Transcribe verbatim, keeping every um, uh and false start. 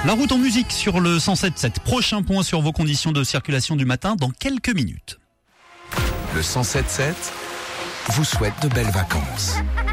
La route en musique sur le cent sept virgule sept. Prochain point sur vos conditions de circulation du matin dans quelques minutes. Le cent sept virgule sept vous souhaite de belles vacances.